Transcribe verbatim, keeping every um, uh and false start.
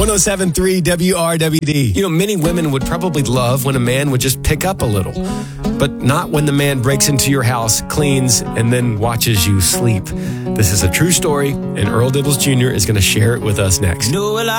oh seven point three W R W D. You know, many women would probably love when a man would just pick up a little, but not when the man breaks into your house, cleans, and then watches you sleep. This is a true story, and Earl Dibbles Junior is going to share it with us next. No, well, I